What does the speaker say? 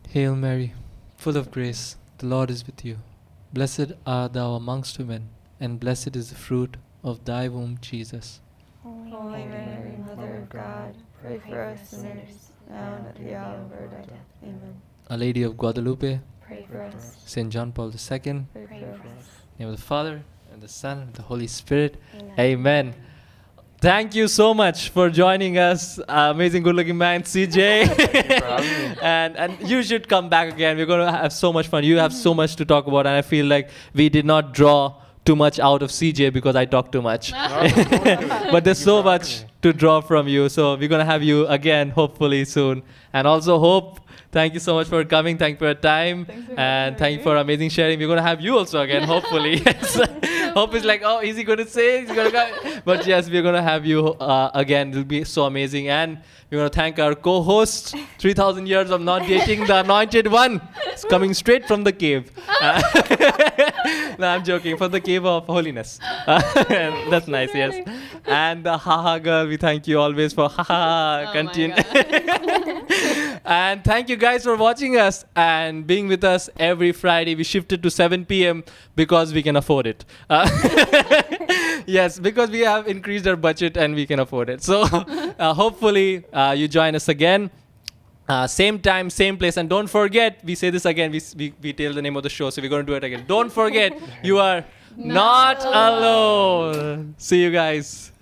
Hail Mary, full of grace, the Lord is with you. Blessed art thou amongst women, and blessed is the fruit of thy womb, Jesus. Holy Mary, Mother of God, pray for us sinners, now and at the hour of our death. Amen. Our Lady of Guadalupe, Pray for us. Saint John Paul II, Pray for us. in the name of the Father, and the Son, and the Holy Spirit. Amen. Thank you so much for joining us, amazing good-looking man, CJ. and you should come back again. We're going to have so much fun. You have so much to talk about, and I feel like we did not draw too much out of CJ because I talk too much. But there's so much to draw from you. So we're going to have you again, hopefully soon. And also Hope, thank you so much for coming. Thank you for your time. And thank you for amazing sharing. We're going to have you also again, hopefully. Yes. Hope is like, oh, is he going to say? Is he going to go? But yes, we're going to have you again. It'll be so amazing. And we're going to thank our co-host, 3,000 years of not dating, the anointed one. It's coming straight from the cave. No, I'm joking. From the cave of holiness. That's nice, yes. And the haha girl, we thank you always for haha. Continue. And thank you guys for watching us and being with us every Friday. We shifted to 7 p.m. because we can afford it. Yes, because we have increased our budget and we can afford it. So hopefully you join us again. Same time, same place. And don't forget, we say this again, we tell the name of the show, so we're going to do it again. Don't forget, you are not alone. See you guys.